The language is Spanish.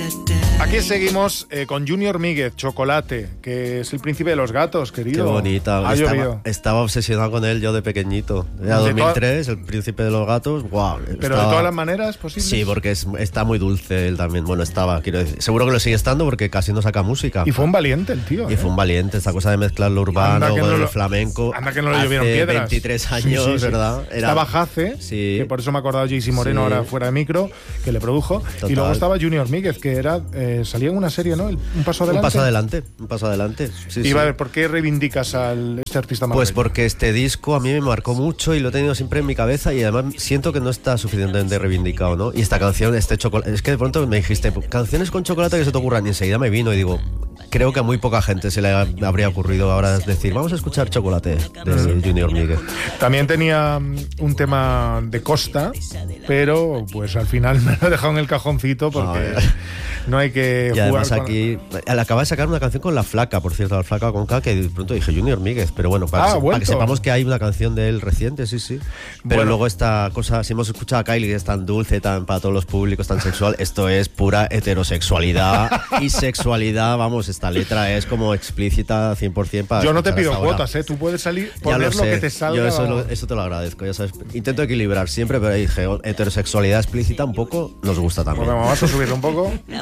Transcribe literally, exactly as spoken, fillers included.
Aquí seguimos eh, con Junior Míguez, Chocolate, que es el príncipe de los gatos, querido. Qué bonita. Ha Estaba, llovido. estaba obsesionado con él yo de pequeñito. Era De dos mil tres, el príncipe de los gatos. Wow, Pero estaba... de todas las maneras posibles. Sí, porque es, está muy dulce él también. Bueno, estaba, quiero decir. Seguro que lo sigue estando porque casi no saca música. Y fue un valiente el tío. Y ¿eh? fue un valiente, esta cosa de mezclar lo urbano Anda que con no el lo- flamenco. Anda que no le llovieron Hace piedras. veintitrés años, Sí, sí, sí. ¿verdad? Era- Estaba Jace, Sí. que por eso me he acordado J C Moreno Sí. ahora fuera de micro, que le produjo. Total. Y luego estaba Junior Míguez, que era eh, salía en una serie, ¿no? El- un paso adelante. Un paso adelante, un paso adelante. Sí, Y sí. va a ver, ¿por qué reivindicas a este artista más Pues bello? porque este disco a mí me marcó mucho y lo he tenido siempre en mi cabeza y además siento que no está suficientemente reivindicado, ¿no? Y esta canción, este chocolate, es que de pronto me dijiste, canciones con chocolate que se te ocurran y enseguida me vino y digo, creo que a muy poca gente se le ha- habría ocurrido ahora decir, vamos a escuchar Chocolate de Junior Míguez. También tenía mm, un tema de Costa, pero pues al final me lo he dejado en el cajoncito porque Ay. no hay que Y jugar además con- aquí, él acaba de sacar una canción con La Flaca, por cierto, La Flaca con K, que de pronto dije Junior Míguez, pero bueno, para, Ah, que, se- para vuelto. que sepamos que hay una canción de él reciente, sí, sí. Pero Bueno. luego esta cosa, si hemos escuchado a Kylie, que es tan dulce, tan para todos los públicos, tan sexual, esto es pura heterosexualidad y sexualidad, vamos, esta letra es como explícita cien por ciento para Yo no te escuchar pido hasta ahora. cuotas, ¿eh? Tú puedes salir, Ya poner lo lo, sé, que te salga. yo eso, lo- eso te lo agradezco, ya sabes. Intento equilibrar siempre, pero dije, heterosexualidad explícita un poco nos gusta también. Bueno, vamos a subirlo un poco.